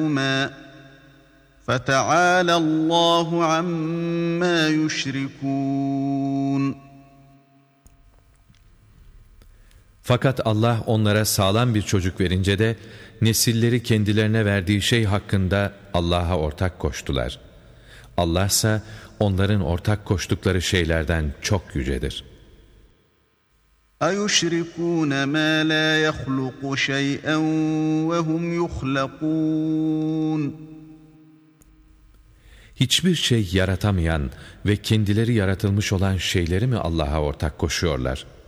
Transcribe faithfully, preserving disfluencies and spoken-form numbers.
فَتَعَالَى اللّٰهُ عَمَّا يُشْرِكُونَ. Fakat Allah onlara sağlam bir çocuk verince de nesilleri kendilerine verdiği şey hakkında Allah'a ortak koştular. Allah ise onların ortak koştukları şeylerden çok yücedir. اَيُشْرِكُونَ مَا لَا يَخْلُقُ شَيْئًا وَهُمْ يُخْلَقُونَ. Hiçbir şey yaratamayan ve kendileri yaratılmış olan şeyleri mi Allah'a ortak koşuyorlar?